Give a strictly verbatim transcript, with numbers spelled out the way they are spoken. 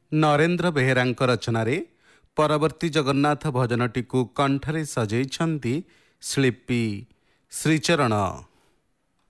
ନରେନ୍ଦ୍ର ବେହେରାଙ୍କ ରଚନାରେ ପରବର୍ତ୍ତୀ ଜଗନ୍ନାଥ ଭଜନଟିକୁ କଣ୍ଠରେ ସଜେଇଛନ୍ତି ଶିଳ୍ପୀ ଶ୍ରୀଚରଣ।